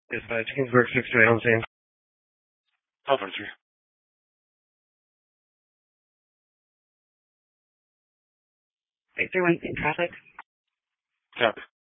Is Kingsburg 628 on scene? Officer. 631 in traffic. Copy.